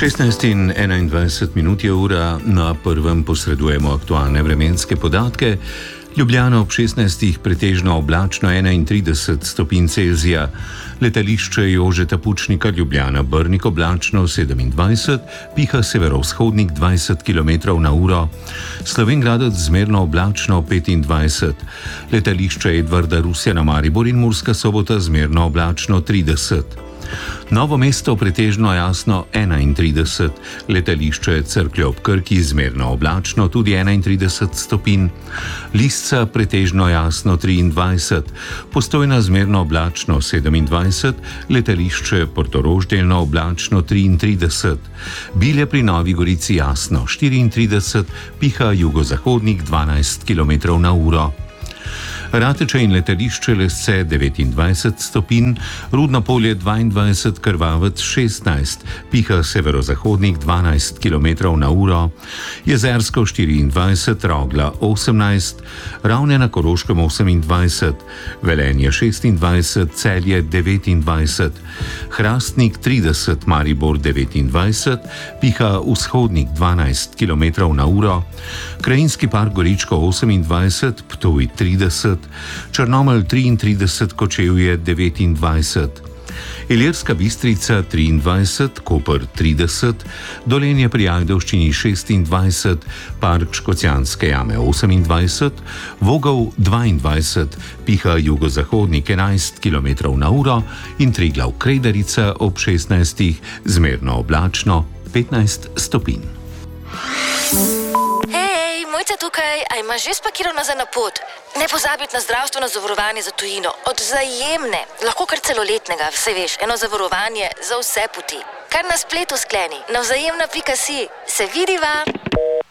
16 in 21 minut je ura, na prvem posredujemo aktualne vremenske podatke. Ljubljana ob 16. pretežno oblačno 31 stopinj Celzija, letališče Jožeta Pučnika Ljubljana Brnik oblačno 27, piha severovzhodnik 20 km/h, Slovenj Gradec zmerno oblačno 25, letališče Edvarda Rusjana Maribor in Murska Sobota zmerno oblačno 30. Novo mesto pretežno jasno 31, letališče Cerklje ob Krki zmerno oblačno tudi 31 stopinj, Lisca pretežno jasno 23, Postojna zmerno oblačno 27, letališče Portorož delno oblačno 33, Bilje pri Novi Gorici jasno 34, piha jugozahodnik 12 km/h. Rateče in letališče Lesce 29 stopinj, Rudno polje 22, Krvavec 16, piha severozahodnik 12 km/h, Jezersko 24, Rogla 18, Ravne na Koroškem 28, Velenje 26, Celje 29, Hrastnik 30, Maribor 29, piha vzhodnik 12 km/h, Krajinski park Goričko 28, Ptuj 30, Črnomelj 33, Kočevje 29, Ilirska Bistrica 23, Koper 30, Dolenje pri Ajdovščini 26, Park Škocjanske jame 28, Vogel 22, piha jugozahodnik 11 km/h in Triglav Kredarica ob 16, zmerno oblačno 15 stopinj. Mojca tukaj, a imaš že spakirano za na pot? Ne pozabiti na zdravstveno zavarovanje za tujino. Od Vzajemne, lahko kar celoletnega, vse veš, eno zavarovanje za vse poti. Kar na spletu skleni, na vzajemna.si. Se vidiva!